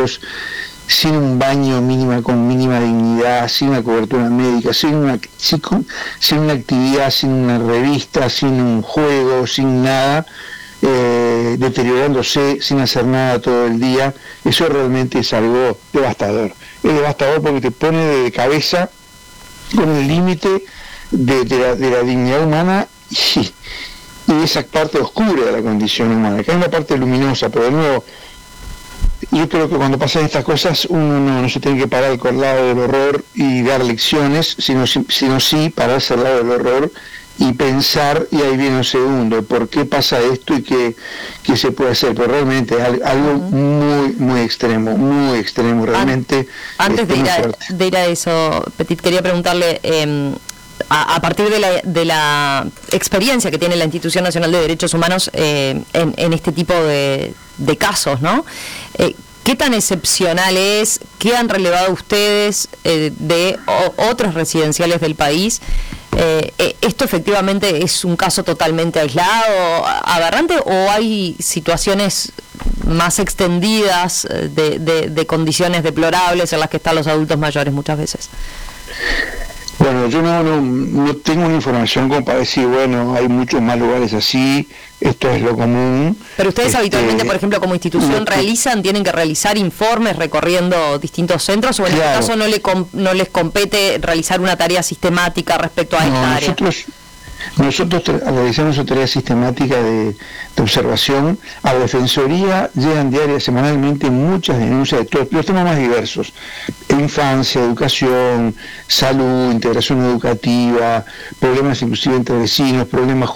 sin un baño con mínima dignidad, sin una cobertura médica, sin una actividad, sin una revista, sin un juego, sin nada, deteriorándose, sin hacer nada todo el día. Eso realmente es algo devastador. Es devastador porque te pone de cabeza con el límite de la dignidad humana y esa parte oscura de la condición humana, que hay una parte luminosa, pero de nuevo, yo creo que cuando pasan estas cosas uno no se tiene que parar al lado del horror y dar lecciones, sino sí pararse al lado del horror y pensar, y ahí viene un segundo, por qué pasa esto y qué se puede hacer, pero realmente algo muy extremo, realmente. Antes de ir a eso, Petit, quería preguntarle, a partir de la experiencia que tiene la Institución Nacional de Derechos Humanos en este tipo de casos, ¿no? ¿Qué tan excepcional es? ¿Qué han relevado ustedes de otros residenciales del país? ¿Esto efectivamente es un caso totalmente aislado, aberrante, o hay situaciones más extendidas de condiciones deplorables en las que están los adultos mayores muchas veces? Bueno, yo no tengo una información como para decir, bueno, hay muchos más lugares así, esto es lo común. Pero ustedes habitualmente, por ejemplo, como institución, tienen que realizar informes recorriendo distintos centros, o en este caso no les compete realizar una tarea sistemática respecto a esta área. Nosotros realizamos una tarea sistemática de observación. A la Defensoría llegan semanalmente muchas denuncias de todos los temas más diversos: infancia, educación, salud, integración educativa, problemas inclusive entre vecinos, problemas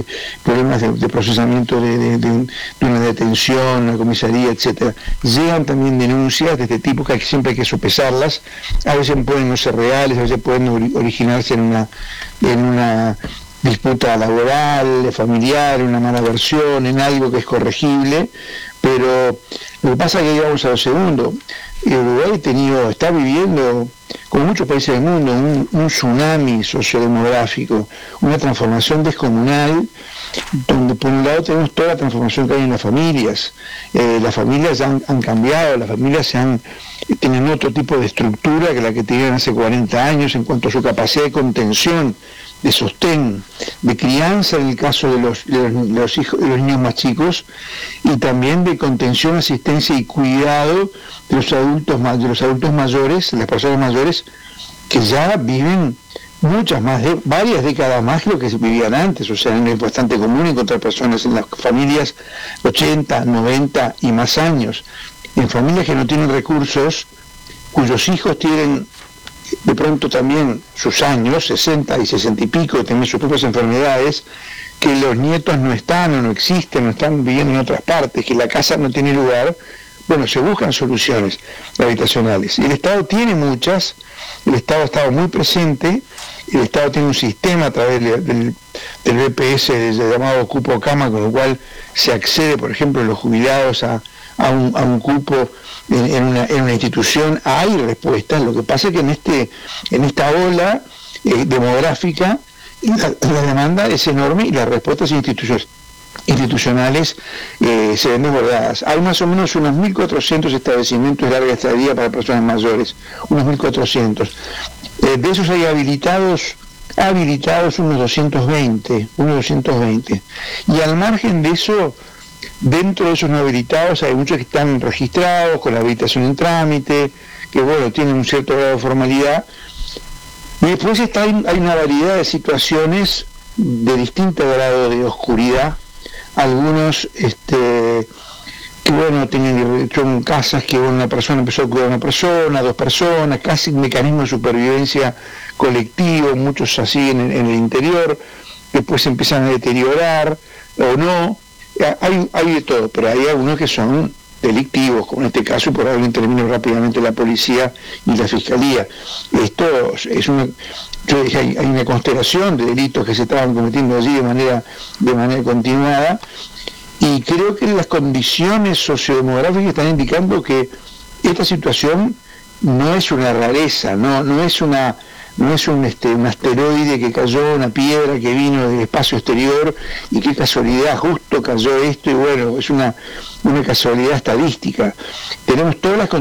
de procesamiento de una detención, una comisaría, etcétera. Llegan también denuncias de este tipo que siempre hay que sopesarlas. A veces pueden no ser reales, a veces pueden originarse en una disputa laboral, familiar, una mala versión, en algo que es corregible, pero lo que pasa es que llegamos a lo segundo. Uruguay está viviendo, como muchos países del mundo, un tsunami sociodemográfico, una transformación descomunal, donde por un lado tenemos toda la transformación que hay en las familias. Las familias han cambiado, las familias tienen otro tipo de estructura que la que tenían hace 40 años en cuanto a su capacidad de contención, de sostén, de crianza en el caso de los niños más chicos, y también de contención, asistencia y cuidado de los adultos mayores, las personas mayores, que ya viven varias décadas más que lo que se vivían antes. O sea, es bastante común encontrar personas en las familias 80, 90 y más años, en familias que no tienen recursos, cuyos hijos tienen de pronto también sus años, 60 y 60 y pico, tienen sus propias enfermedades, que los nietos no están o no existen, no están viviendo en otras partes, que la casa no tiene lugar. Bueno, se buscan soluciones habitacionales. Y el Estado tiene muchas, el Estado ha estado muy presente, el Estado tiene un sistema a través del BPS llamado cupo cama, con lo cual se accede, por ejemplo, los jubilados a un cupo en una institución. Hay respuestas. Lo que pasa es que en esta ola demográfica la demanda es enorme y las respuestas institucionales se ven desbordadas. Hay más o menos unos 1.400 establecimientos de larga estadía para personas mayores, unos 1.400. De esos hay habilitados unos 220. Y al margen de eso, dentro de esos no habilitados hay muchos que están registrados con la habilitación en trámite, que bueno, tienen un cierto grado de formalidad. Y después hay una variedad de situaciones de distinto grado de oscuridad. Algunos que bueno, son casas que una persona empezó a cuidar a una persona, 2 personas, casi un mecanismo de supervivencia colectivo, muchos así en el interior, después se empiezan a deteriorar o no. Hay de todo, pero hay algunos que son delictivos, como en este caso, y por ahora intervino rápidamente la policía y la fiscalía. Esto es yo dije, hay una constelación de delitos que se estaban cometiendo allí de manera continuada, y creo que las condiciones sociodemográficas están indicando que esta situación no es una rareza, no es un asteroide que cayó, una piedra que vino del espacio exterior y qué casualidad, justo cayó esto, y bueno, es una casualidad estadística. Tenemos todas las